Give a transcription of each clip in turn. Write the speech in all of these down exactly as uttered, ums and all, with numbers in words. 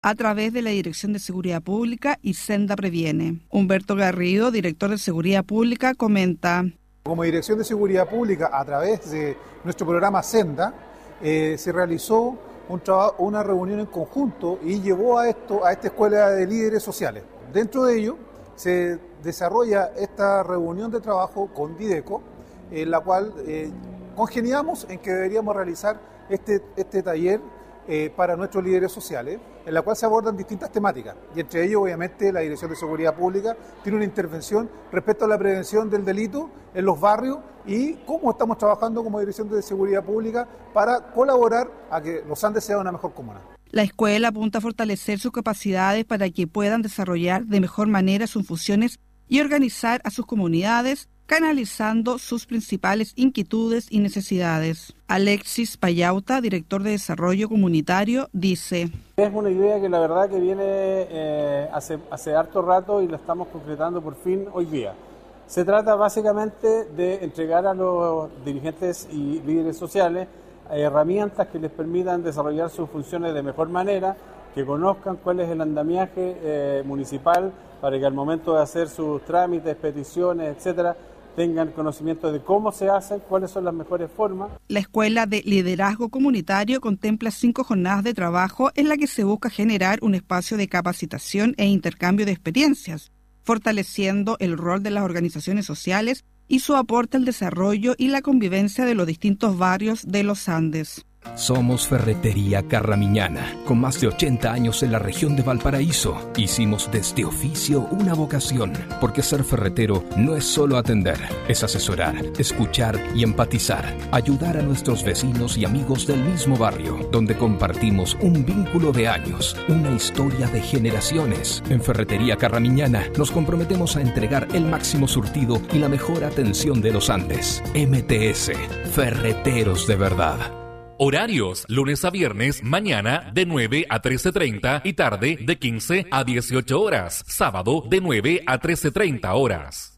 a través de la Dirección de Seguridad Pública y Senda Previene. Humberto Garrido, director de Seguridad Pública, comenta: Como Dirección de Seguridad Pública, a través de nuestro programa Senda, eh, se realizó un trabajo, una reunión en conjunto y llevó a esto a esta escuela de líderes sociales. Dentro de ello se desarrolla esta reunión de trabajo con Dideco, en la cual eh, congeniamos en que deberíamos realizar este, este taller eh, para nuestros líderes sociales, en la cual se abordan distintas temáticas, y entre ellos obviamente la Dirección de Seguridad Pública tiene una intervención respecto a la prevención del delito en los barrios y cómo estamos trabajando como Dirección de Seguridad Pública para colaborar a que Los Andes sea una mejor comuna. La escuela apunta a fortalecer sus capacidades para que puedan desarrollar de mejor manera sus funciones y organizar a sus comunidades, canalizando sus principales inquietudes y necesidades. Alexis Payauta, director de Desarrollo Comunitario, dice: Es una idea que la verdad que viene eh, hace, hace harto rato y la estamos concretando por fin hoy día. Se trata básicamente de entregar a los dirigentes y líderes sociales herramientas que les permitan desarrollar sus funciones de mejor manera, que conozcan cuál es el andamiaje eh, municipal para que al momento de hacer sus trámites, peticiones, etcétera, tengan conocimiento de cómo se hacen, cuáles son las mejores formas. La Escuela de Liderazgo Comunitario contempla cinco jornadas de trabajo en la que se busca generar un espacio de capacitación e intercambio de experiencias, fortaleciendo el rol de las organizaciones sociales y su aporte al desarrollo y la convivencia de los distintos barrios de los Andes. Somos Ferretería Carramiñana, con más de ochenta años en la región de Valparaíso. Hicimos de este oficio una vocación, porque ser ferretero no es solo atender, es asesorar, escuchar y empatizar, ayudar a nuestros vecinos y amigos del mismo barrio, donde compartimos un vínculo de años, una historia de generaciones. En Ferretería Carramiñana nos comprometemos a entregar el máximo surtido y la mejor atención de los Andes. M T S, Ferreteros de verdad. Horarios, lunes a viernes, mañana de nueve a trece treinta y tarde de quince a dieciocho horas. Sábado de nueve a trece treinta horas.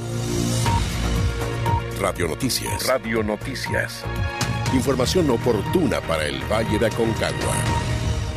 Radio Noticias. Radio Noticias. Información oportuna para el Valle de Aconcagua.